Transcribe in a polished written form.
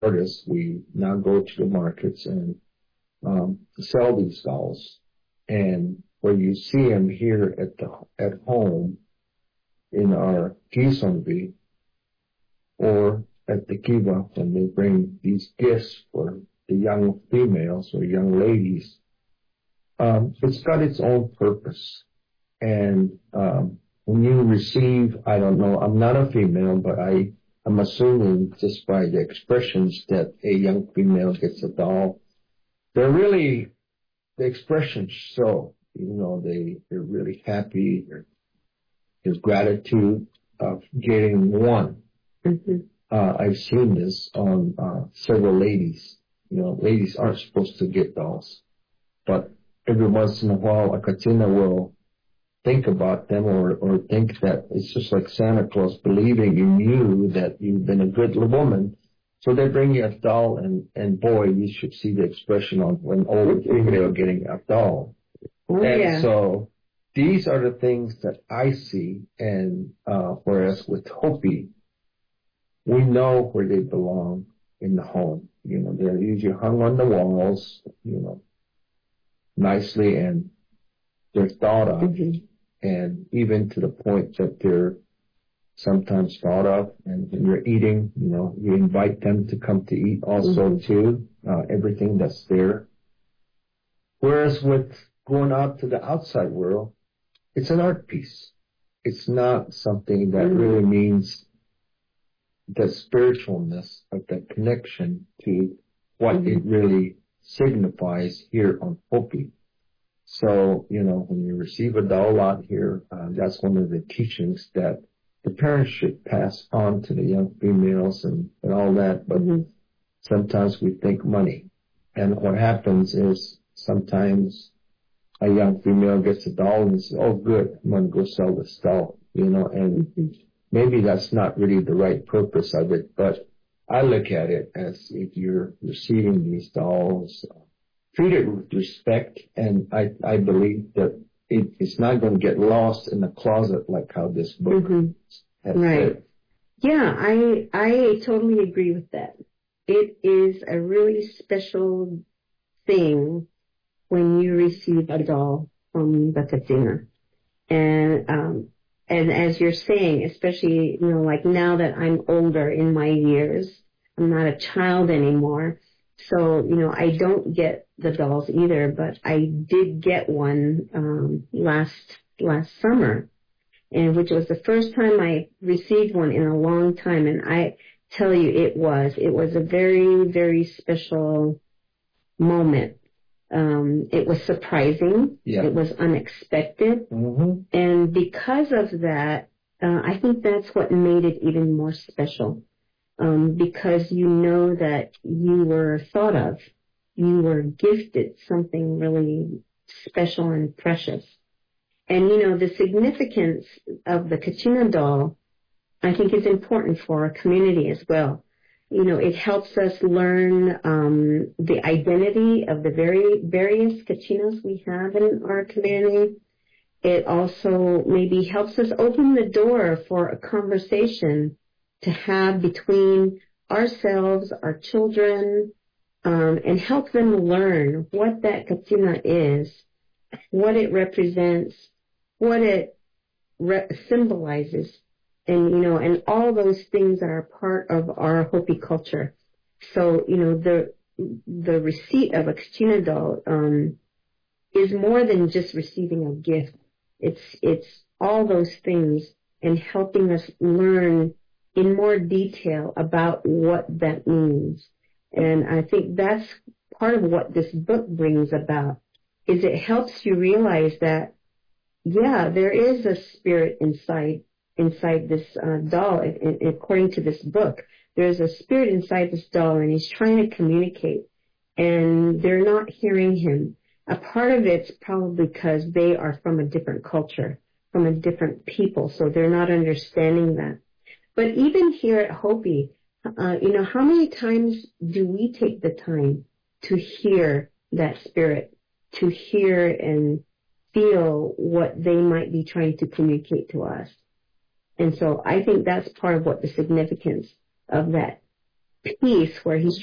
artists, we now go to the markets and sell these dolls. And where you see them here at home in our Gizonbi or at the Kiva when they bring these gifts for the young females or young ladies, it's got its own purpose. And when you receive, I don't know, I'm not a female, but I'm assuming just by the expressions that a young female gets a doll, they're really, the expressions show, they're really happy. There's gratitude of getting one. Mm-hmm. I've seen this on several ladies. Ladies aren't supposed to get dolls, but every once in a while, a Kachina will think about them or think that it's just like Santa Claus believing in you that you've been a good woman. So they bring you a doll, and boy, you should see the expression on when old female getting a doll. Oh, and yeah. So these are the things that I see, and whereas with Hopi, we know where they belong in the home. They're usually hung on the walls, nicely, and they're thought of. Mm-hmm. And even to the point that they're sometimes thought of, and when you're eating, you invite them to come to eat also. Mm-hmm. Too, everything that's there. Whereas with going out to the outside world, it's an art piece. It's not something that really means the spiritualness of that connection to what it really signifies here on Hopi. So, when you receive a doll out here, that's one of the teachings that the parents should pass on to the young females and all that. But sometimes we think money. And what happens is sometimes a young female gets a doll and says, oh, good, I'm going to go sell this doll, and maybe that's not really the right purpose of it. But I look at it as if you're receiving these dolls, treat it with respect, and I believe that it's not going to get lost in the closet like how this book has said. Yeah, I totally agree with that. It is a really special thing when you receive a doll from the Katsina. And as you're saying, especially, like now that I'm older in my years, I'm not a child anymore. So, I don't get the dolls either, but I did get one last summer, and which was the first time I received one in a long time. And I tell you, it was a very, very special moment. It was surprising. Yeah. It was unexpected. Mm-hmm. And because of that, I think that's what made it even more special. Because that you were thought of, you were gifted something really special and precious. And, the significance of the Kachina doll, I think is important for our community as well. It helps us learn the identity of the various Kachinas we have in our community. It also maybe helps us open the door for a conversation to have between ourselves, our children, and help them learn what that Kachina is, what it represents, what it symbolizes, and all those things that are part of our Hopi culture. So, the receipt of a Kachina doll is more than just receiving a gift. It's all those things and helping us learn in more detail about what that means. And I think that's part of what this book brings about, is it helps you realize that, there is a spirit inside this doll. According to this book, there's a spirit inside this doll, and he's trying to communicate, and they're not hearing him. A part of it's probably because they are from a different culture, from a different people, so they're not understanding that. But even here at Hopi, how many times do we take the time to hear that spirit, to hear and feel what they might be trying to communicate to us? And so I think that's part of what the significance of that piece where he's